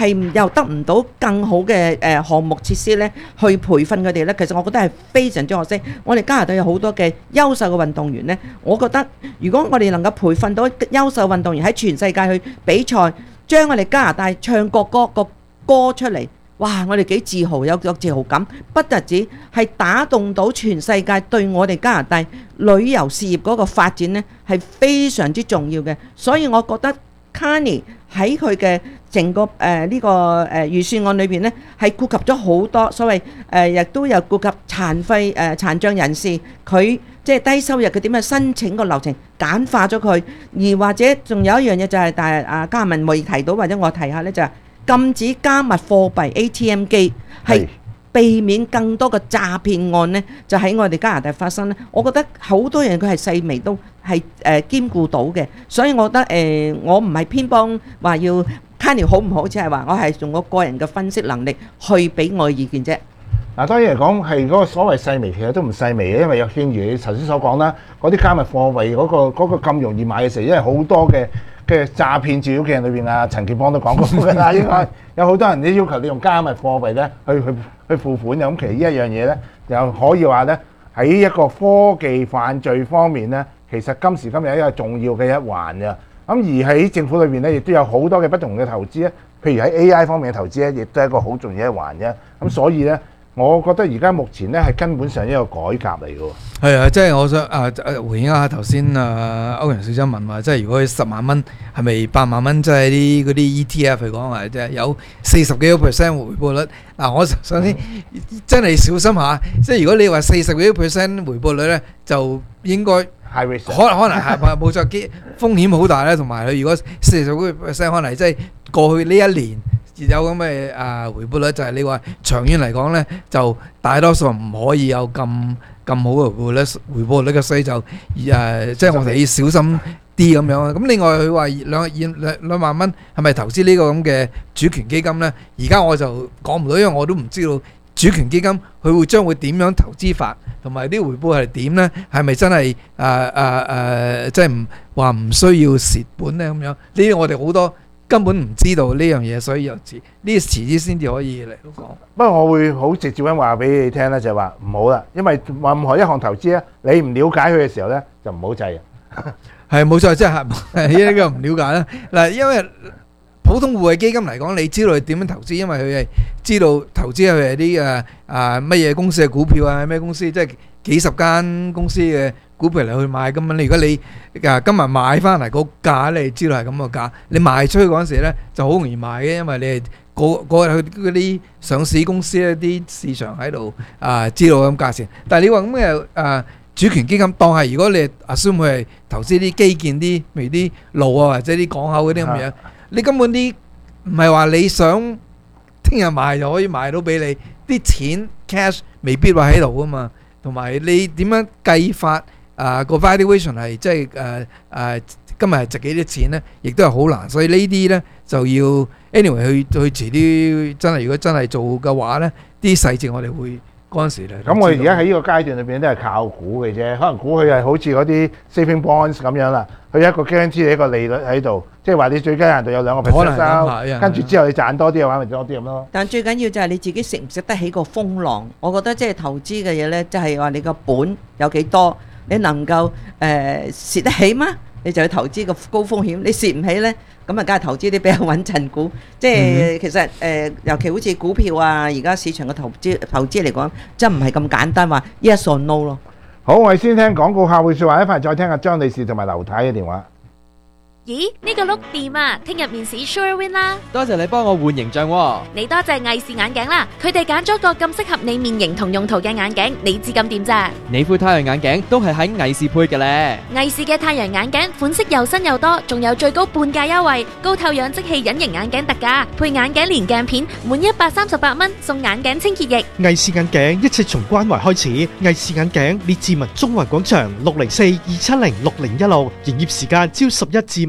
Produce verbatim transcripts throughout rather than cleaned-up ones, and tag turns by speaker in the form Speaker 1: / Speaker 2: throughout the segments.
Speaker 1: 係又得唔到更好嘅誒項目設施咧，去培訓佢哋咧，其實我覺得係非常之可惜。我哋加拿大有好多嘅優秀嘅運動員咧，我覺得如果我哋能夠培訓到優秀運動員喺全世界去比賽，將我哋加拿大唱國歌個歌出嚟，哇！我哋幾自豪，有有自豪感，不特止係打動到全世界對我哋加拿大旅遊事業嗰個發展呢係非常之重要嘅。所以我覺得 Carney 喺佢嘅整個誒呢、呃這個誒預、呃、算案裏邊呢，係顧及咗好多所謂誒、呃，亦都有顧及殘廢誒殘障人士，佢即係低收入佢點樣申請個流程簡化咗佢，而或者仲有一樣嘢就係、是，但係阿嘉文未提到或者我提下呢，就係、是。禁止加密貨幣 A T M 機，係避免更多嘅詐騙案呢就喺我哋加拿大發生呢。我覺得好多人佢係細微都係誒、呃、兼顧到嘅，所以我覺得誒、呃、我唔係偏幫話要 Carney 好唔好，只係話我係用我個人嘅分析能力去俾我嘅意見啫。
Speaker 2: 嗱，當然嚟講係嗰個所謂細微，其實都唔細微嘅，因為又正如你頭先所講啦，嗰啲加密貨幣嗰、嗰個咁、嗰個、容易買嘅時候，因為好多嘅。嘅詐騙照妖鏡裏邊啊，陳健邦都講過㗎啦，應該有好多人你要求你用加密貨幣咧去去去付款嘅，咁其實呢一樣嘢咧又可以話咧喺一個科技犯罪方面咧，其實今時今日一個重要嘅一環嘅。咁而喺政府裏邊咧，亦都有好多嘅不同嘅投資咧，譬如喺 A I 方面嘅投資咧，亦都係一個好重要一環嘅。咁所以咧，我覺得而家目前咧係根本上一個改革嚟嘅喎。
Speaker 3: 係啊，即係我想啊回應一下頭先啊歐陽小姐問話，即係如果十萬蚊係咪八萬蚊，即係啲嗰啲 E T F 嚟講話，即係有四十幾個 percent 回報率。嗱，我首先真係小心下，即係如果你話四十幾個 percent 回報率咧，就應該可可能係冇錯，機風險好大咧，同埋佢如果四十幾個 percent 可能即係過去呢一年。有咁嘅啊回報率，就係你話長遠嚟講咧，就大多數唔可以有咁咁好嘅回報率，回報率嘅，所以就誒即係我哋要小心啲咁樣啊。咁另外佢話兩兩兩萬蚊係咪投資呢個咁嘅主權基金咧？而家我就講唔到，因為我都唔知道主權基金佢會將會點樣投資法，同埋啲回報係點咧？係咪真係誒誒誒，即係唔話唔需要蝕本咧咁樣？呢啲我哋好多。根本唔知道呢樣嘢，所以又遲呢遲啲先至可以嚟到講。
Speaker 2: 不過我會好直接咁話俾你聽咧，就係話唔好啦，因為任何一項投資咧，你唔了解佢嘅時候咧，就唔好制啊。
Speaker 3: 係冇錯，即係呢個唔了解啦。嗱，因為普通戶外基金嚟講，你知道佢點樣投資，因為佢係知道投資佢係啲誒啊乜嘢公司嘅股票啊，咩公司即係幾十間公司嘅股票嚟去買咁樣。你如果你啊今日買翻嚟個價，你知道係咁個價，你賣出去嗰陣時咧就好容易賣嘅，因為你係嗰嗰嗰啲上市公司咧啲市場喺度啊知道咁價錢。但係你話咁嘅誒主權基金，當係如果你 assume 佢係投資啲基建啲，譬如啲路啊或者啲港口嗰啲咁樣，你根本啲唔係話你想聽日賣就可以賣到俾你，啲錢 cash 未必話喺度啊嘛，同埋你點樣計法？啊個 valuation 係即係誒誒今日係值幾多錢咧，亦都係好難，所以呢啲咧就要 anyway 去去遲啲真係如果真係做嘅話咧，啲細節我哋會嗰陣時咧。
Speaker 2: 咁我哋而家喺呢個階段裏邊都係靠估嘅啫，可能估佢係好似嗰啲 saving bonds 咁樣啦，佢一個 guarantee 你一個利率喺度，即係話你最低限度有兩個 percent 收，跟住之後你賺多啲嘅話咪多啲咁咯。
Speaker 1: 但最緊要就係你自己食唔食得起個風浪，我覺得即係投資嘅嘢咧，即係話你個本有幾多。你能夠誒蝕得起嗎？你就去投資個高風險。你蝕唔起咧，咁啊，梗係投資啲比較穩陣股。即係其實誒，尤其好似股票啊，而家市場嘅投資投資嚟講，真唔係咁簡單話 yes or no 咯。
Speaker 2: 好，我哋先聽廣告客戶説話，一陣再聽下張女士同埋劉太嘅電話。
Speaker 4: 咦，呢個碌掂啊！聽日面試 Sure Win 啦！
Speaker 5: 多謝你幫我換形象喎。
Speaker 4: 你多謝藝視眼鏡啦，佢哋揀咗個咁適合你面型同用途嘅眼鏡，你知咁掂咋？
Speaker 5: 你副太陽眼鏡都係喺藝視配嘅咧。
Speaker 4: 藝視嘅太陽眼鏡款式又新又多，仲有最高半價優惠，高透氧即棄隱形眼鏡特價，配眼鏡連鏡片，滿一百三十八蚊送眼鏡清潔液。
Speaker 6: 藝視眼鏡一切從關懷開始，藝視眼鏡列治文中環廣場六零四二七零六零一六，營業時間朝十一至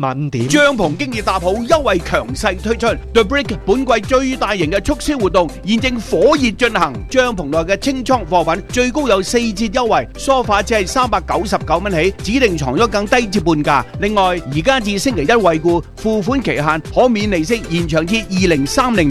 Speaker 6: 晚五點。
Speaker 7: 帳篷經已搭好，優惠強勢推出 The Brick 本季最大型嘅促銷活動，現正火熱進行。帳篷內嘅清倉貨品最高有四折優惠，梳化只係三百九十九蚊起，指定床褥更低至半價。另外，而家至星期一惠顧，付款期限可免利息延長至二零三零